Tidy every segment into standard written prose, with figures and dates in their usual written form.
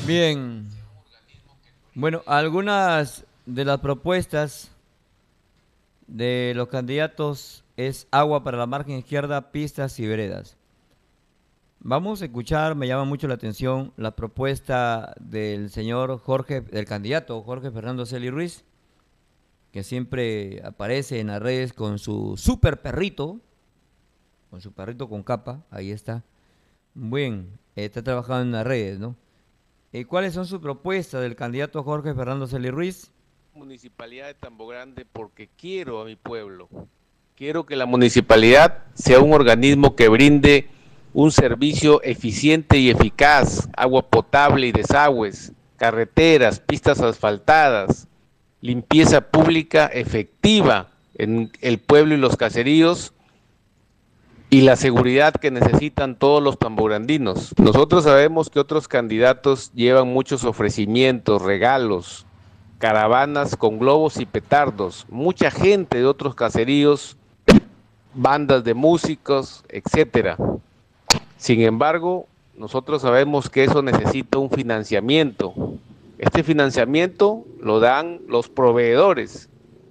Bien, bueno, algunas de las propuestas de los candidatos es agua para la margen izquierda, pistas y veredas. Vamos a escuchar, me llama mucho la atención la propuesta del señor Jorge, del candidato Jorge Fernando Celi Ruiz, que siempre aparece en las redes con su super perrito, con su perrito con capa, ahí está. Bien, está trabajando en las redes, ¿no? ¿Cuáles son sus propuestas del candidato Jorge Fernando Celi Ruiz? Municipalidad de Tambo Grande porque quiero a mi pueblo. Quiero que la municipalidad sea un organismo que brinde un servicio eficiente y eficaz, agua potable y desagües, carreteras, pistas asfaltadas, limpieza pública efectiva en el pueblo y los caseríos y la seguridad que necesitan todos los tambograndinos. Nosotros sabemos que otros candidatos llevan muchos ofrecimientos, regalos, caravanas con globos y petardos, mucha gente de otros caseríos, bandas de músicos, etcétera. Sin embargo, nosotros sabemos que eso necesita un financiamiento. Este financiamiento lo dan los proveedores.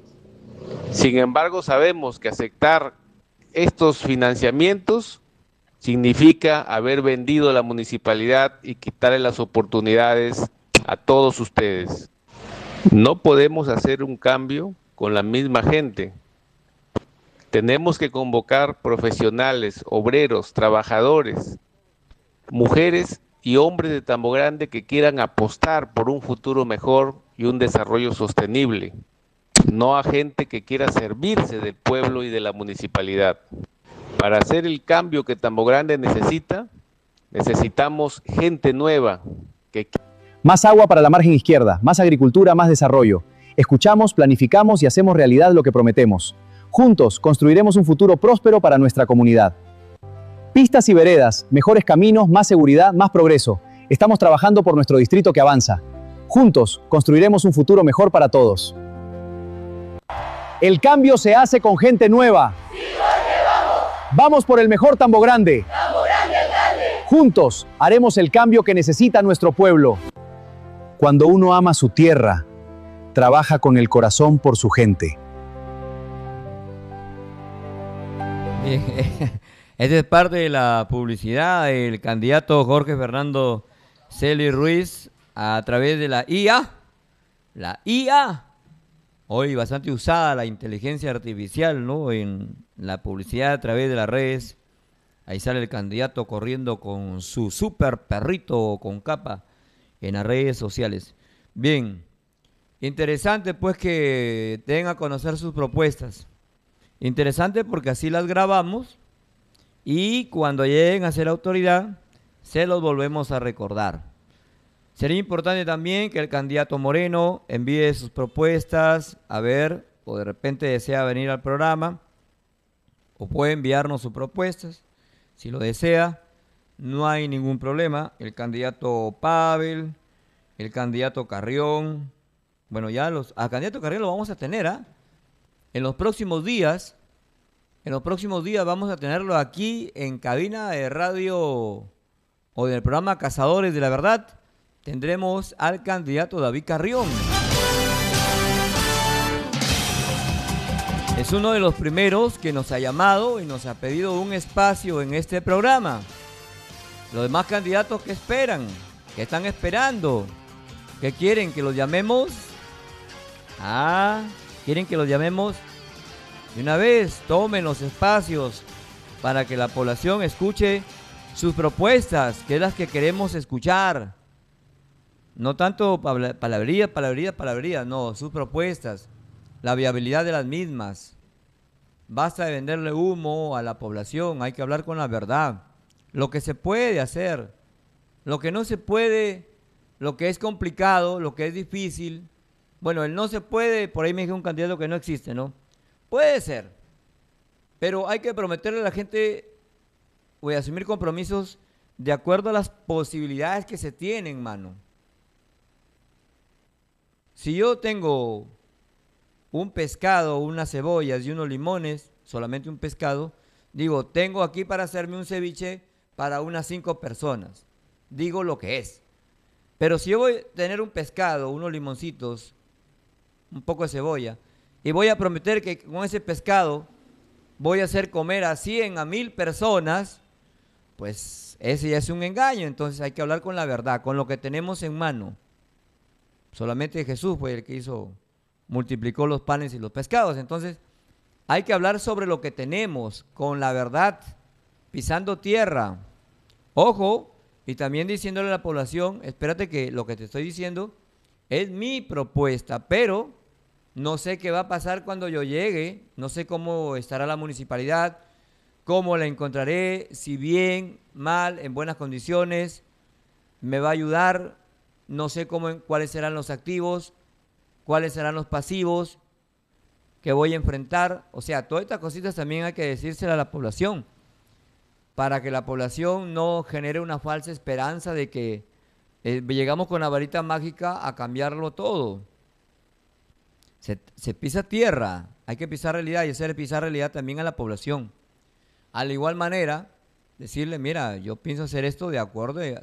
Sin embargo, sabemos que aceptar estos financiamientos significa haber vendido la municipalidad y quitarle las oportunidades a todos ustedes. No podemos hacer un cambio con la misma gente. Tenemos que convocar profesionales, obreros, trabajadores, mujeres y hombres de Tambo Grande que quieran apostar por un futuro mejor y un desarrollo sostenible, no a gente que quiera servirse del pueblo y de la municipalidad. Para hacer el cambio que Tambo Grande necesita, necesitamos gente nueva que... Más agua para la margen izquierda, más agricultura, más desarrollo. Escuchamos, planificamos y hacemos realidad lo que prometemos. Juntos construiremos un futuro próspero para nuestra comunidad. Pistas y veredas, mejores caminos, más seguridad, más progreso. Estamos trabajando por nuestro distrito que avanza. Juntos construiremos un futuro mejor para todos. El cambio se hace con gente nueva. ¡Sí, Jorge, vamos! Vamos por el mejor Tambo Grande. ¡Tambo Grande, alcalde! Juntos haremos el cambio que necesita nuestro pueblo. Cuando uno ama su tierra, trabaja con el corazón por su gente. Bien, esta es parte de la publicidad del candidato Jorge Fernando Celi Ruiz a través de la IA. La IA, hoy bastante usada la inteligencia artificial, ¿no? En la publicidad a través de las redes. Ahí sale el candidato corriendo con su super perrito con capa en las redes sociales. Bien, interesante pues que den a conocer sus propuestas. Interesante porque así las grabamos y cuando lleguen a ser autoridad, se los volvemos a recordar. Sería importante también que el candidato Moreno envíe sus propuestas, a ver, o de repente desea venir al programa, o puede enviarnos sus propuestas, si lo desea, no hay ningún problema. El candidato Pavel, el candidato Carrión, bueno, ya al candidato Carrión lo vamos a tener, ¿ah? En los próximos días vamos a tenerlo aquí en cabina de radio o del programa Cazadores de la Verdad. Tendremos al candidato David Carrión. Es uno de los primeros que nos ha llamado y nos ha pedido un espacio en este programa. Los demás candidatos, ¿qué esperan? ¿Qué están esperando? ¿Qué quieren? ¿Que los llamemos? ¿Quieren que los llamemos? De una vez, tomen los espacios para que la población escuche sus propuestas, que es las que queremos escuchar. No tanto palabrería, no, sus propuestas, la viabilidad de las mismas. Basta de venderle humo a la población, hay que hablar con la verdad. Lo que se puede hacer, lo que no se puede, lo que es complicado, lo que es difícil. Bueno, el no se puede, por ahí me dijo un candidato que no existe, ¿no? Puede ser, pero hay que prometerle a la gente o asumir compromisos de acuerdo a las posibilidades que se tienen, mano. Si yo tengo un pescado, unas cebollas y unos limones, solamente un pescado, digo, tengo aquí para hacerme un ceviche para unas 5 personas. Digo lo que es. Pero si yo voy a tener un pescado, unos limoncitos, un poco de cebolla, y voy a prometer que con ese pescado voy a hacer comer a 100, a 1000 personas, pues ese ya es un engaño. Entonces hay que hablar con la verdad, con lo que tenemos en mano. Solamente Jesús fue el que multiplicó los panes y los pescados. Entonces hay que hablar sobre lo que tenemos, con la verdad, pisando tierra. Ojo, y también diciéndole a la población, espérate que lo que te estoy diciendo es mi propuesta, pero no sé qué va a pasar cuando yo llegue, no sé cómo estará la municipalidad, cómo la encontraré, si bien, mal, en buenas condiciones, me va a ayudar, no sé cuáles serán los activos, cuáles serán los pasivos que voy a enfrentar. O sea, todas estas cositas también hay que decírselas a la población, para que la población no genere una falsa esperanza de que llegamos con la varita mágica a cambiarlo todo. Se pisa tierra, hay que pisar realidad y hacer pisar realidad también a la población. A la igual manera, decirle, mira, yo pienso hacer esto de acuerdo